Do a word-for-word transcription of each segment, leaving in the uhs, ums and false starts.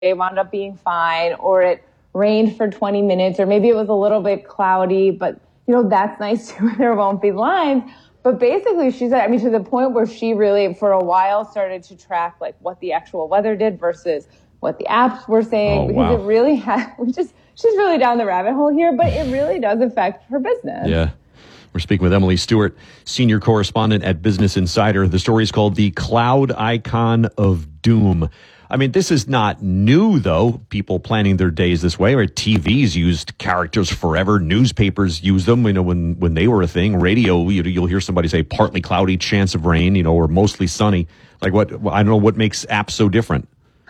wound up being fine, or it rained for twenty minutes, or maybe it was a little bit cloudy, but you know, that's nice too. There won't be lines. But basically, she said, I mean, to the point where she really, for a while, started to track like what the actual weather did versus what the apps were saying, oh, because wow. it really has, we just, she's really down the rabbit hole here, but it really does affect her business. Yeah. We're speaking with Emily Stewart, senior correspondent at Business Insider. The story is called The Cloud Icon of Doom. I mean, this is not new, though. People planning their days this way. Right? T Vs used characters forever. Newspapers use them. You know, when when they were a thing. Radio, you, you'll hear somebody say partly cloudy, chance of rain. You know, or mostly sunny. Like what? I don't know what makes apps so different.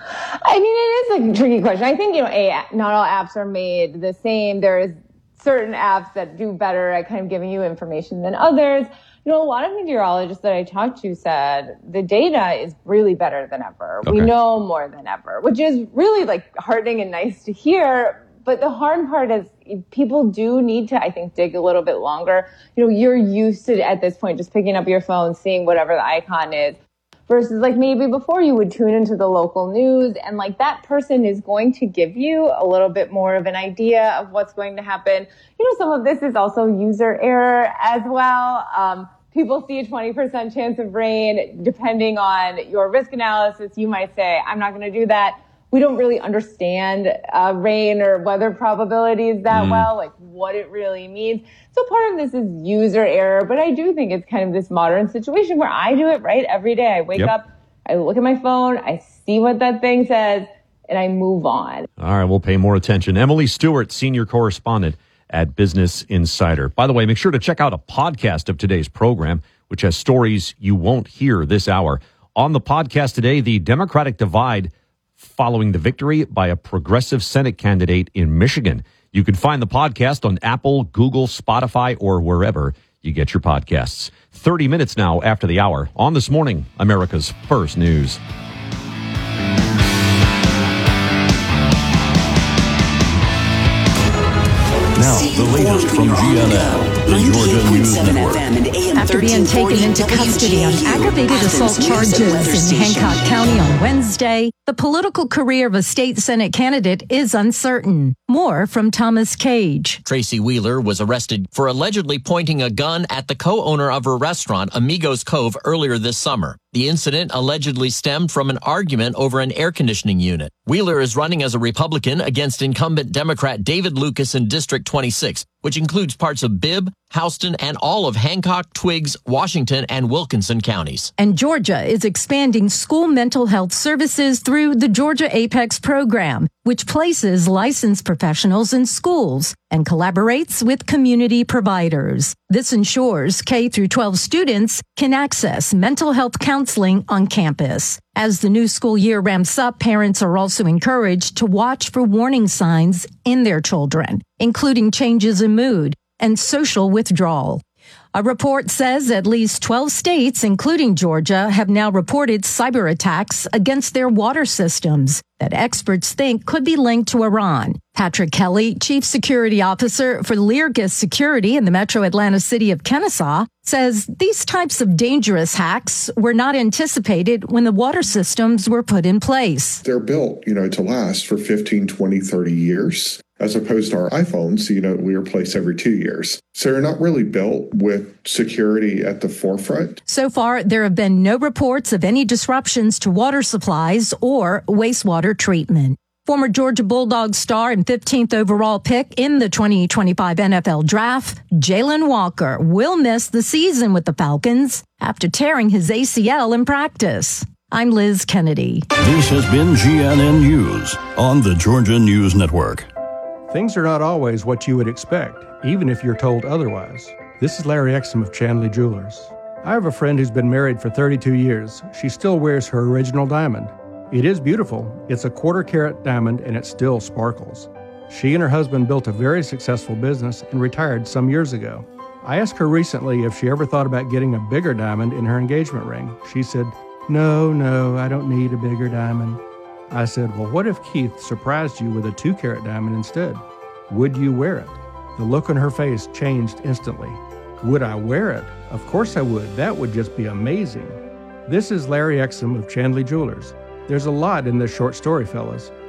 I mean, it is a tricky question. I think you know, a not all apps are made the same. There is certain apps that do better at kind of giving you information than others. You know, a lot of meteorologists that I talked to said the data is really better than ever. Okay. We know more than ever, which is really like heartening and nice to hear. But the hard part is people do need to, I think, dig a little bit longer. You know, you're used to, at this point, just picking up your phone, seeing whatever the icon is, versus like maybe before you would tune into the local news, and like that person is going to give you a little bit more of an idea of what's going to happen. You know, some of this is also user error as well. Um, people see a twenty percent chance of rain. Depending on your risk analysis, you might say, I'm not going to do that. We don't really understand uh, rain or weather probabilities that mm. well, like what it really means. So part of this is user error, but I do think it's kind of this modern situation where I do it right every day. I wake yep. up, I look at my phone, I see what that thing says, and I move on. All right, we'll pay more attention. Emily Stewart, senior correspondent at Business Insider. By the way, make sure to check out a podcast of today's program, which has stories you won't hear this hour. On the podcast today, the Democratic divide following the victory by a progressive Senate candidate in Michigan. You can find the podcast on Apple, Google, Spotify, or wherever you get your podcasts. thirty minutes now after the hour. On This Morning, America's First News. Now, the latest from G N L, the Georgia News Network. After being taken into custody on aggravated assault charges in Hancock County on Wednesday, the political career of a state Senate candidate is uncertain. More from Thomas Cage. Tracy Wheeler was arrested for allegedly pointing a gun at the co-owner of her restaurant, Amigos Cove, earlier this summer. The incident allegedly stemmed from an argument over an air conditioning unit. Wheeler is running as a Republican against incumbent Democrat David Lucas in District twenty-six, which includes parts of Bibb, Houston, and all of Hancock, Twiggs, Washington, and Wilkinson counties. And Georgia is expanding school mental health services through the Georgia Apex program, which places licensed professionals in schools and collaborates with community providers. This ensures K through twelve students can access mental health counseling on campus. As the new school year ramps up, parents are also encouraged to watch for warning signs in their children, including changes in mood and social withdrawal. A report says at least twelve states, including Georgia, have now reported cyber attacks against their water systems that experts think could be linked to Iran. Patrick Kelly, Chief Security Officer for Leargus Security in the metro Atlanta city of Kennesaw, says these types of dangerous hacks were not anticipated when the water systems were put in place. They're built, you know, to last for fifteen, twenty, thirty years. As opposed to our iPhones, you know, we replace every two years. So they're not really built with security at the forefront. So far, there have been no reports of any disruptions to water supplies or wastewater treatment. Former Georgia Bulldogs star and fifteenth overall pick in the twenty twenty-five N F L Draft, Jalen Walker, will miss the season with the Falcons after tearing his A C L in practice. I'm Liz Kennedy. This has been G N N News on the Georgia News Network. Things are not always what you would expect, even if you're told otherwise. This is Larry Exum of Chandley Jewelers. I have a friend who's been married for thirty-two years. She still wears her original diamond. It is beautiful. It's a quarter carat diamond and it still sparkles. She and her husband built a very successful business and retired some years ago. I asked her recently if she ever thought about getting a bigger diamond in her engagement ring. She said, no, no, I don't need a bigger diamond. I said, well, what if Keith surprised you with a two carat diamond instead? Would you wear it? The look on her face changed instantly. Would I wear it? Of course I would. That would just be amazing. This is Larry Exum of Chandley Jewelers. There's a lot in this short story, fellas.